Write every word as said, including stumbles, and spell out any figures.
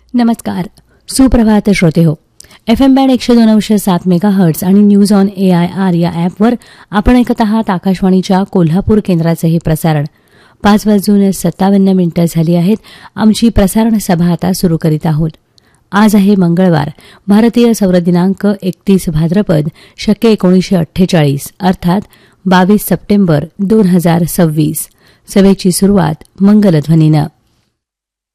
नमस्कार. सुप्रभात श्रोते हो. एफ एम बँड एकशे दोन अंश सात मेगा हर्ट्स आणि news on A I R या ॲपवर आपण ऐकत आहात आकाशवाणीच्या कोल्हापूर केंद्राचे हे प्रसारण. पाच वाजून सत्तावन्न मिनिटं झाली आहेत. आमची प्रसारण सभा आता सुरू करीत आहोत. आज आहे मंगळवार. भारतीय सौर दिनांक एकतीस भाद्रपद शके एकोणीसशे अठ्ठेचाळीस अर्थात बावीस सप्टेंबर दोन हजार सव्वीस. सभेची सुरुवात मंगलध्वनीनं.